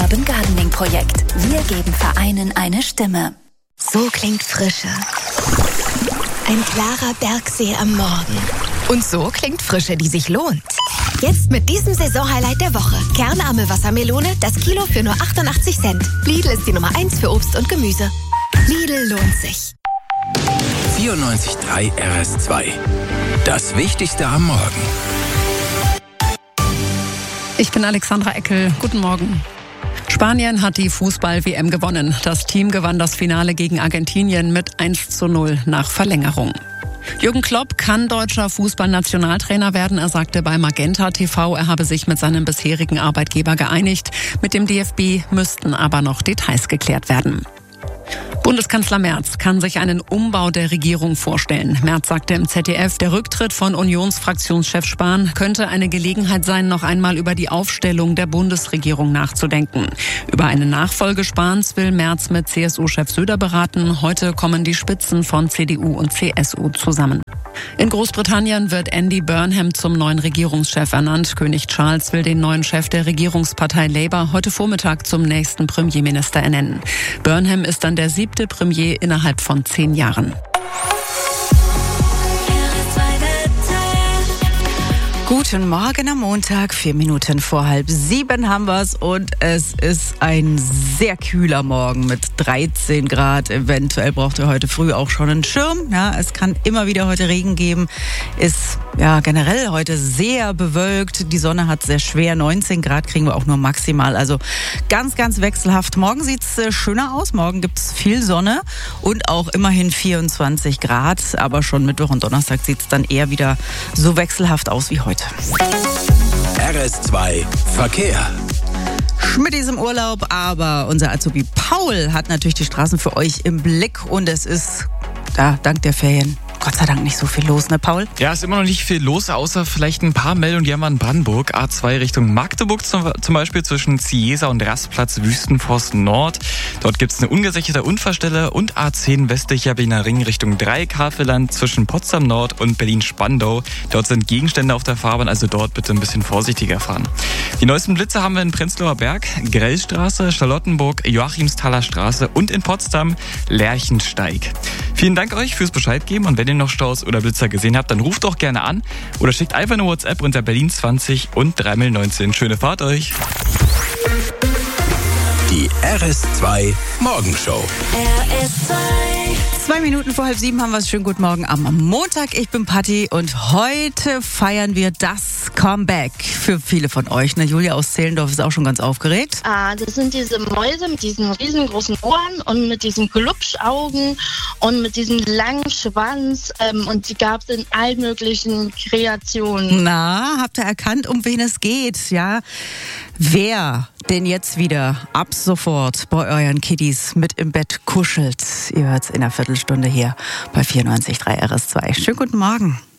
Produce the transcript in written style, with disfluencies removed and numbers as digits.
Urban Gardening Projekt. Wir geben Vereinen eine Stimme. So klingt Frische. Ein klarer Bergsee am Morgen. Und so klingt Frische, die sich lohnt. Jetzt mit diesem Saisonhighlight der Woche. Kernarme Wassermelone, das Kilo für nur 88 Cent. Lidl ist die Nummer 1 für Obst und Gemüse. Lidl lohnt sich. 94.3 RS2. Das Wichtigste am Morgen. Ich bin Alexandra Eckel. Guten Morgen. Spanien hat die Fußball-WM gewonnen. Das Team gewann das Finale gegen Argentinien mit 1:0 nach Verlängerung. Jürgen Klopp kann deutscher Fußballnationaltrainer werden. Er sagte bei Magenta TV, er habe sich mit seinem bisherigen Arbeitgeber geeinigt. Mit dem DFB müssten aber noch Details geklärt werden. Bundeskanzler Merz kann sich einen Umbau der Regierung vorstellen. Merz sagte im ZDF, der Rücktritt von Unionsfraktionschef Spahn könnte eine Gelegenheit sein, noch einmal über die Aufstellung der Bundesregierung nachzudenken. Über eine Nachfolge Spahns will Merz mit CSU-Chef Söder beraten. Heute kommen die Spitzen von CDU und CSU zusammen. In Großbritannien wird Andy Burnham zum neuen Regierungschef ernannt. König Charles will den neuen Chef der Regierungspartei Labour heute Vormittag zum nächsten Premierminister ernennen. Burnham ist dann der 7. Premier innerhalb von 10 Jahren. Guten Morgen am Montag, 4 Minuten vor 6:30 haben wir's und es ist ein sehr kühler Morgen mit 13 Grad. Eventuell braucht ihr heute früh auch schon einen Schirm. Ja, es kann immer wieder heute Regen geben. Ist ja generell heute sehr bewölkt. Die Sonne hat sehr schwer. 19 Grad kriegen wir auch nur maximal. Also ganz, ganz wechselhaft. Morgen sieht's schöner aus. Morgen gibt's viel Sonne und auch immerhin 24 Grad. Aber schon Mittwoch und Donnerstag sieht's dann eher wieder so wechselhaft aus wie heute. RS2 Verkehr. Schmidt ist im Urlaub, aber unser Azubi Paul hat natürlich die Straßen für euch im Blick und es ist, dank der Ferien, Gott sei Dank nicht so viel los, ne Paul? Ja, ist immer noch nicht viel los, außer vielleicht ein paar Meldungen, die haben wir in Brandenburg. A2 Richtung Magdeburg zum Beispiel zwischen Ziesa und Rastplatz Wüstenforst Nord. Dort gibt es eine ungesicherte Unfallstelle und A10 westlicher Berliner Ring Richtung Dreieckhavelland zwischen Potsdam Nord und Berlin-Spandau. Dort sind Gegenstände auf der Fahrbahn, also dort bitte ein bisschen vorsichtiger fahren. Die neuesten Blitze haben wir in Prenzlauer Berg, Grellstraße, Charlottenburg, Joachimsthaler Straße und in Potsdam Lerchensteig. Vielen Dank euch fürs Bescheid geben und wenn ihr noch Staus oder Blitzer gesehen habt, dann ruft doch gerne an oder schickt einfach eine WhatsApp unter Berlin 20 und 3x19. Schöne Fahrt euch! Die RS2 Morgenshow. RS2. 2 Minuten vor 6:30 haben wir es. Schönen guten Morgen am Montag. Ich bin Patti und heute feiern wir das Comeback für viele von euch. Ne, Julia aus Zehlendorf ist auch schon ganz aufgeregt. Das sind diese Mäuse mit diesen riesengroßen Ohren und mit diesen Glubschaugen und mit diesem langen Schwanz. Und die gab es in allen möglichen Kreationen. Na, habt ihr erkannt, um wen es geht? Ja, wer denn jetzt wieder ab sofort bei euren Kiddies mit im Bett kuschelt? Ihr hört's in einer Viertelstunde hier bei 94.3 RS2. Schönen guten Morgen.